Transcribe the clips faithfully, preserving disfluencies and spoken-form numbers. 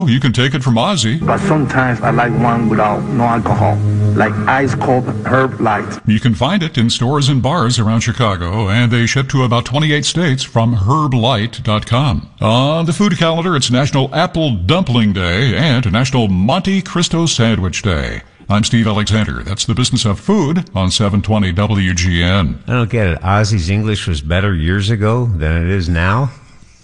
You can take it from Ozzy. But sometimes I like one without no alcohol, like Ice Cold Herb Light. You can find it in stores and bars around Chicago, and they ship to about twenty-eight states from herb light dot com. On the food calendar, it's National Apple Dumpling Day and National Monte Cristo Sandwich Day. I'm Steve Alexander. That's the business of food on seven twenty W G N. I don't get it. Ozzy's English was better years ago than it is now.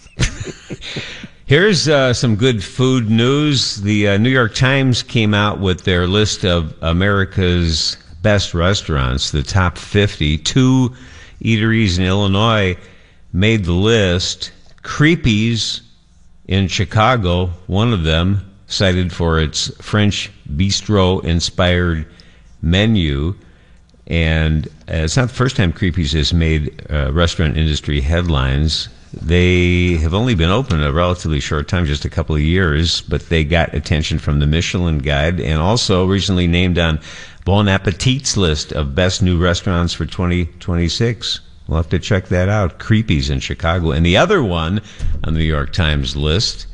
Here's uh, some good food news. The uh, New York Times came out with their list of America's best restaurants, the top fifty. Two eateries in Illinois made the list. Creepy's in Chicago, one of them, cited for its French bistro-inspired menu. And uh, it's not the first time Creepy's has made uh, restaurant industry headlines. They have only been open a relatively short time, just a couple of years, but they got attention from the Michelin Guide and also recently named on Bon Appetit's list of best new restaurants for twenty twenty-six. We'll have to check that out. Creepy's in Chicago. And the other one on the New York Times list,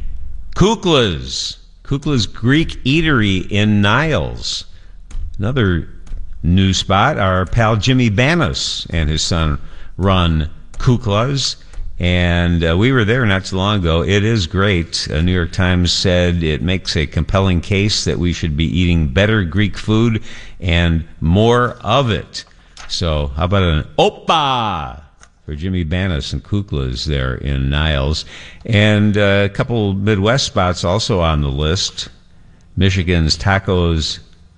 Kukla's. Kukla's Greek Eatery in Niles. Another new spot, our pal Jimmy Banas and his son run Kukla's. And uh, we were there not too long ago. It is great. Uh, New York Times said it makes a compelling case that we should be eating better Greek food and more of it. So how about an oppa for Jimmy Banas and Kukla's there in Niles. And uh, a couple Midwest spots also on the list. Michigan's Tacos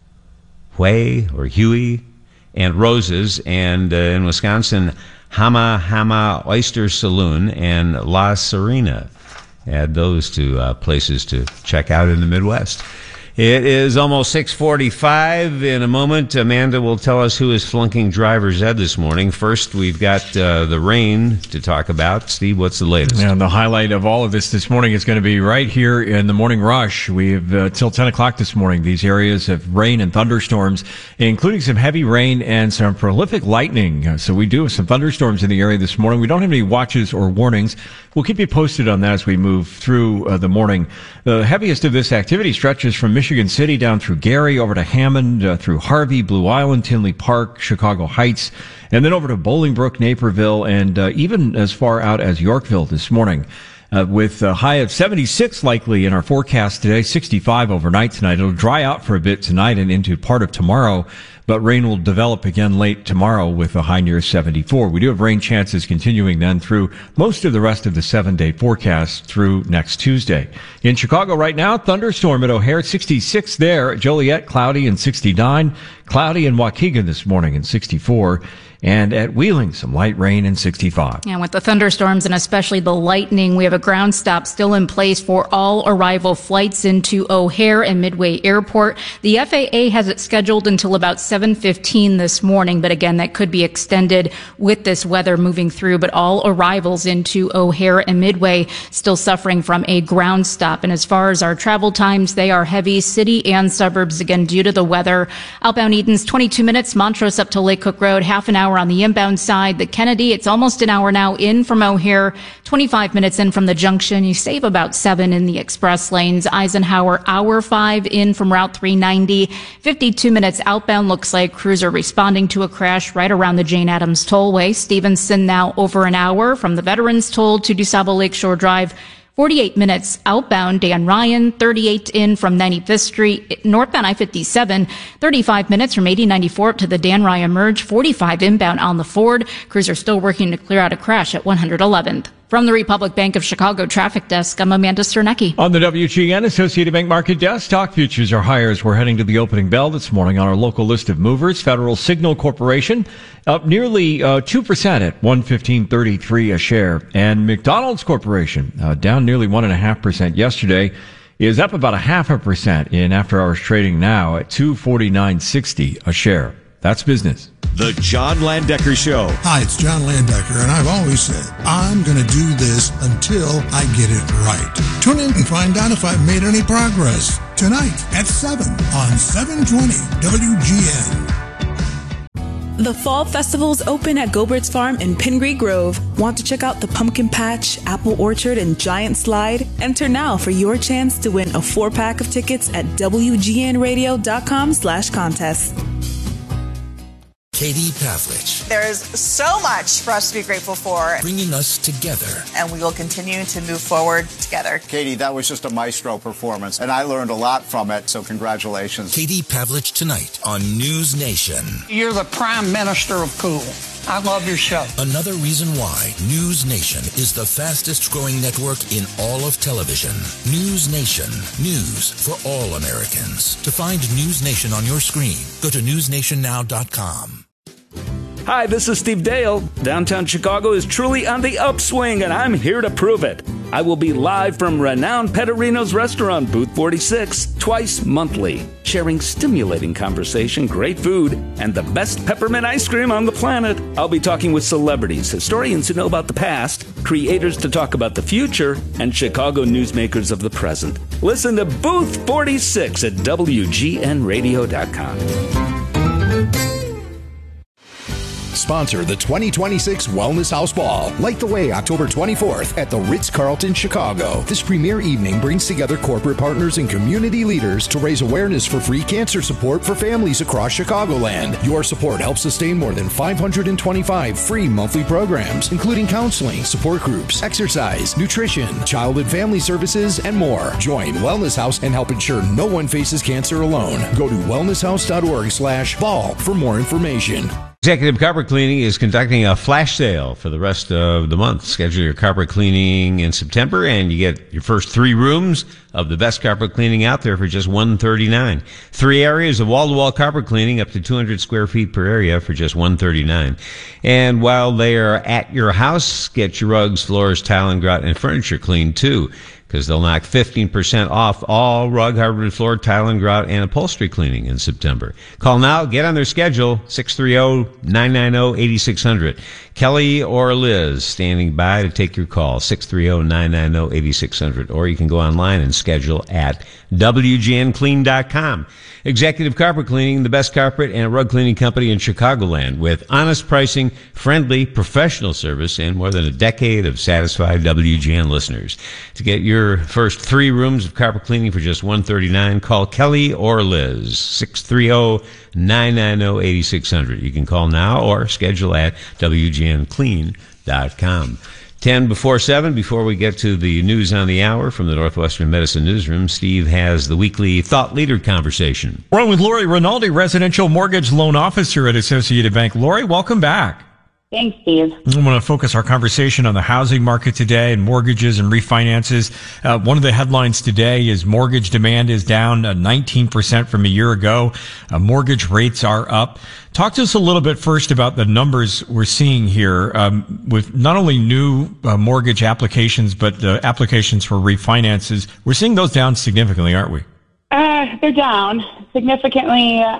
Huey or Huey and Roses. And uh, in Wisconsin, Hama Hama Oyster Saloon and La Serena. Add those two uh, places to check out in the Midwest. It is almost six forty-five. In a moment, Amanda will tell us who is flunking driver's ed this morning. First, we've got uh, the rain to talk about. Steve, what's the latest? And the highlight of all of this this morning is going to be right here in the morning rush. We have uh, till ten o'clock this morning. These areas of rain and thunderstorms, including some heavy rain and some prolific lightning. Uh, so we do have some thunderstorms in the area this morning. We don't have any watches or warnings. We'll keep you posted on that as we move through uh, the morning. The heaviest of this activity stretches from Michigan City down through Gary, over to Hammond, uh, through Harvey, Blue Island, Tinley Park, Chicago Heights, and then over to Bolingbrook, Naperville, and uh, even as far out as Yorkville this morning. Uh, with a high of seventy-six likely in our forecast today, sixty-five overnight tonight. It'll dry out for a bit tonight and into part of tomorrow, but rain will develop again late tomorrow with a high near seventy-four. We do have rain chances continuing then through most of the rest of the seven-day forecast through next Tuesday. In Chicago right now, thunderstorm at O'Hare, sixty-six there. At Joliet, cloudy and sixty-nine. Cloudy in Waukegan this morning and sixty-four. And at Wheeling, some light rain and sixty-five. And with the thunderstorms and especially the lightning, we have a ground stop still in place for all arrival flights into O'Hare and Midway Airport. The F A A has it scheduled until about seven fifteen this morning, but again, that could be extended with this weather moving through. But all arrivals into O'Hare and Midway still suffering from a ground stop. And as far as our travel times, they are heavy, city and suburbs, again, due to the weather. Outbound Eden's twenty-two minutes, Montrose up to Lake Cook Road, half an hour on the inbound side. The Kennedy, it's almost an hour now in from O'Hare, twenty-five minutes in from the junction. You save about seven in the express lanes. Eisenhower, hour five in from Route three ninety. fifty-two minutes outbound. Looks like crews are responding to a crash right around the Jane Addams Tollway. Stevenson now over an hour from the Veterans Toll to DuSable Lakeshore Drive. forty-eight minutes outbound. Dan Ryan, thirty-eight in from ninety-fifth Street. Northbound I fifty-seven, thirty-five minutes from eighty ninety-four up to the Dan Ryan Merge. forty-five inbound on the Ford. Crews are still working to clear out a crash at one hundred eleventh. From the Republic Bank of Chicago Traffic Desk, I'm Amanda Sternecki. On the W G N Associated Bank Market Desk, stock futures are higher as we're heading to the opening bell this morning on our local list of movers. Federal Signal Corporation up nearly uh, two percent at one fifteen thirty-three a share. And McDonald's Corporation uh, down nearly one point five percent yesterday is up about a half a percent in after-hours trading now at two forty-nine sixty a share. That's business. The John Landecker Show. Hi, it's John Landecker, and I've always said, I'm going to do this until I get it right. Tune in and find out if I've made any progress. Tonight at seven on seven twenty W G N. The Fall Festival's open at Gobert's Farm in Pingree Grove. Want to check out the pumpkin patch, apple orchard, and giant slide? Enter now for your chance to win a four-pack of tickets at W G N radio dot com slash contest. Katie Pavlich. There is so much for us to be grateful for. Bringing us together. And we will continue to move forward together. Katie, that was just a maestro performance, and I learned a lot from it, so congratulations. Katie Pavlich tonight on News Nation. You're the prime minister of cool. I love your show. Another reason why News Nation is the fastest growing network in all of television. News Nation. News for all Americans. To find News Nation on your screen, go to news nation now dot com. Hi, this is Steve Dale. Downtown Chicago is truly on the upswing, and I'm here to prove it. I will be live from renowned Petterino's restaurant, Booth forty-six, twice monthly, sharing stimulating conversation, great food, and the best peppermint ice cream on the planet. I'll be talking with celebrities, historians who know about the past, creators to talk about the future, and Chicago newsmakers of the present. Listen to Booth forty-six at W G N radio dot com. Sponsor the twenty twenty-six Wellness House Ball. Light the way October twenty-fourth at the Ritz-Carlton, Chicago. This premier evening brings together corporate partners and community leaders to raise awareness for free cancer support for families across Chicagoland. Your support helps sustain more than five hundred twenty-five free monthly programs, including counseling, support groups, exercise, nutrition, child and family services, and more. Join Wellness House and help ensure no one faces cancer alone. Go to wellness house dot org slash ball for more information. Executive Carpet Cleaning is conducting a flash sale for the rest of the month. Schedule your carpet cleaning in September, and you get your first three rooms of the best carpet cleaning out there for just one hundred thirty-nine dollars. Three areas of wall-to-wall carpet cleaning up to two hundred square feet per area for just one hundred thirty-nine dollars. And while they are at your house, get your rugs, floors, tile and grout, and furniture cleaned too, because they'll knock fifteen percent off all rug, hardwood floor, tile and grout, and upholstery cleaning in September. Call now, get on their schedule, six three zero, nine nine zero, eight six zero zero. Kelly or Liz standing by to take your call, six three zero, nine nine zero, eight six zero zero. Or you can go online and schedule at W G N clean dot com. Executive Carpet Cleaning, the best carpet and rug cleaning company in Chicagoland, with honest pricing, friendly, professional service, and more than a decade of satisfied W G N listeners. To get your first three rooms of carpet cleaning for just one hundred thirty-nine dollars, call Kelly or Liz, six three zero, nine nine zero, eight six zero zero. You can call now or schedule at W G N clean dot com. ten before seven, before we get to the news on the hour from the Northwestern Medicine Newsroom, Steve has the weekly Thought Leader Conversation. We're on with Lori Rinaldi, Residential Mortgage Loan Officer at Associated Bank. Lori, welcome back. Thanks, Steve. I want to focus our conversation on the housing market today and mortgages and refinances. Uh, one of the headlines today is mortgage demand is down uh, nineteen percent from a year ago. Uh, mortgage rates are up. Talk to us a little bit first about the numbers we're seeing here um, with not only new uh, mortgage applications, but uh, applications for refinances. We're seeing those down significantly, aren't we? Uh, they're down significantly. Uh,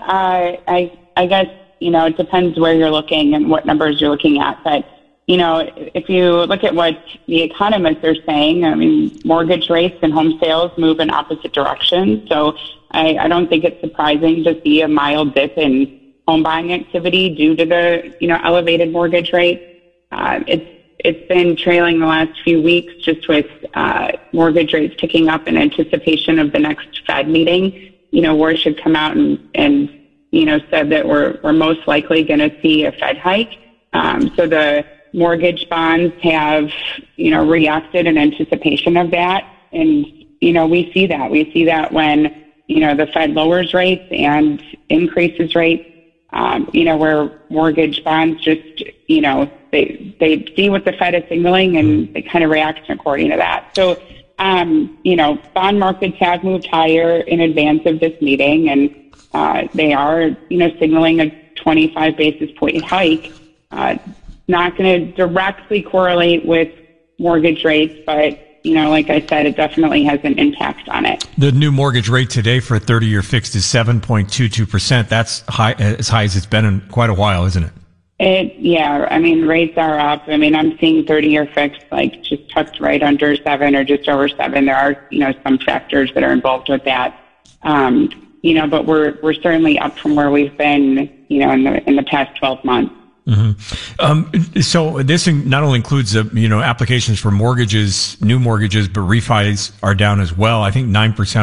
I, I guess, you know, it depends where you're looking and what numbers you're looking at. But, you know, if you look at what the economists are saying, I mean, mortgage rates and home sales move in opposite directions. So I, I don't think it's surprising to see a mild dip in home buying activity due to the, you know, elevated mortgage rate. Uh, it's it's been trailing the last few weeks just with uh, mortgage rates ticking up in anticipation of the next Fed meeting. You know, word should come out and, and you know, said that we're we're most likely going to see a Fed hike. Um, so the mortgage bonds have, you know, reacted in anticipation of that. And, you know, we see that. We see that when, you know, the Fed lowers rates and increases rates. Um, you know, where mortgage bonds just, you know, they they see what the Fed is signaling and they kind of react according to that. So, um, you know, bond markets have moved higher in advance of this meeting, and uh, they are, you know, signaling a twenty-five basis point hike. Uh, not going to directly correlate with mortgage rates, but, you know, like I said, it definitely has an impact on it. The new mortgage rate today for a thirty-year fixed is seven point two two percent. That's high, as high as it's been in quite a while, isn't it? It, yeah, I mean, rates are up. I mean, I'm seeing thirty-year fixed, like, just tucked right under seven or just over seven. There are, you know, some factors that are involved with that. Um, you know, but we're we're certainly up from where we've been, you know, in the in the past twelve months. Mm-hmm. Um, so this not only includes, uh, you know, applications for mortgages, new mortgages, but refis are down as well. I think nine percent